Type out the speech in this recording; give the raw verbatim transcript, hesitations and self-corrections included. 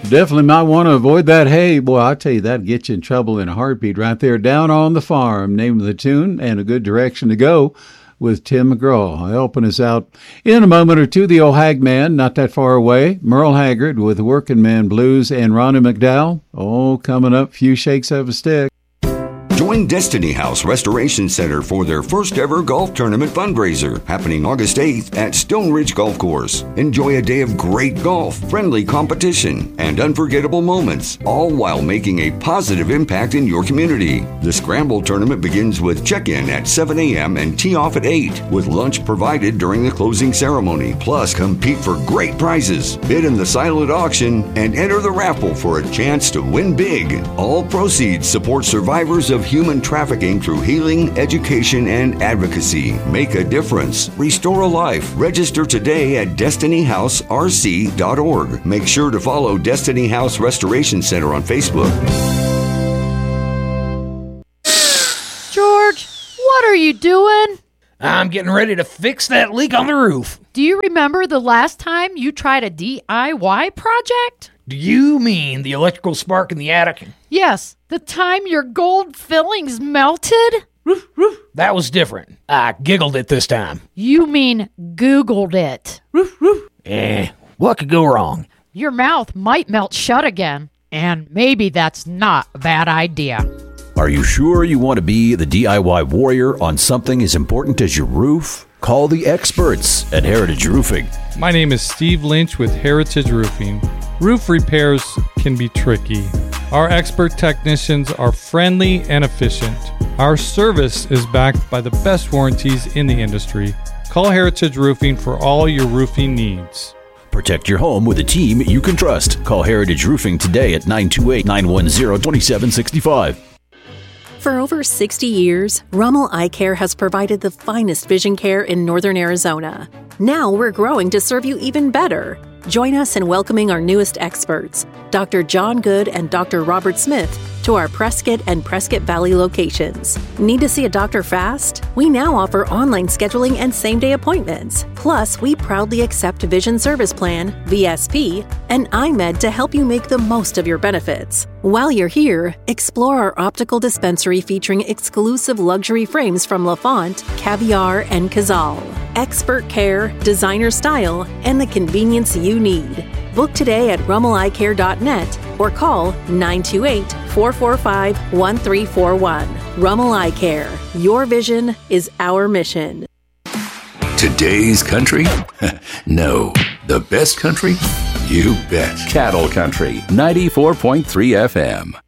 Definitely might want to avoid that hay. Boy, I tell you, that'd get you in trouble in a heartbeat right there. Down on the Farm, name of the tune, and a good direction to go with Tim McGraw helping us out in a moment or two. The old Hagman, not that far away. Merle Haggard with Working Man Blues, and Ronnie McDowell. Oh, coming up, few shakes of a stick. Join Destiny House Restoration Center for their first ever golf tournament fundraiser, happening August eighth at Stone Ridge Golf Course. Enjoy a day of great golf, friendly competition, and unforgettable moments, all while making a positive impact in your community. The Scramble Tournament begins with check-in at seven a.m. and tee-off at eight, with lunch provided during the closing ceremony. Plus, compete for great prizes, bid in the silent auction, and enter the raffle for a chance to win big. All proceeds support survivors of human trafficking through healing, education, and advocacy. Make a difference. Restore a life. Register today at destiny house r c dot org. Make sure to follow Destiny House Restoration Center on Facebook. George, what are you doing? I'm getting ready to fix that leak on the roof. Do you remember the last time you tried a D I Y project? Do you mean the electrical spark in the attic? Yes, the time your gold fillings melted? Roof, roof. That was different. I giggled it this time. You mean Googled it. Roof, roof. Eh, what could go wrong? Your mouth might melt shut again, and maybe that's not a bad idea. Are you sure you want to be the D I Y warrior on something as important as your roof? Call the experts at Heritage Roofing. My name is Steve Lynch with Heritage Roofing. Roof repairs can be tricky. Our expert technicians are friendly and efficient. Our service is backed by the best warranties in the industry. Call Heritage Roofing for all your roofing needs. Protect your home with a team you can trust. Call Heritage Roofing today at nine two eight, nine one zero, two seven six five. For over sixty years, Rummel Eye Care has provided the finest vision care in northern Arizona. Now we're growing to serve you even better. Join us in welcoming our newest experts, Doctor John Good and Doctor Robert Smith, to our Prescott and Prescott Valley locations. Need to see a doctor fast? We now offer online scheduling and same-day appointments. Plus, we proudly accept Vision Service Plan, V S P, and iMed to help you make the most of your benefits. While you're here, explore our optical dispensary featuring exclusive luxury frames from Lafont, Caviar, and Cazal. Expert care, designer style, and the convenience you need. Book today at rummel eye care dot net or call nine two eight, four four five, one three four one. Rummel Eye Care. Your vision is our mission. Today's country? No. The best country? You bet. Cattle Country, ninety-four point three F M.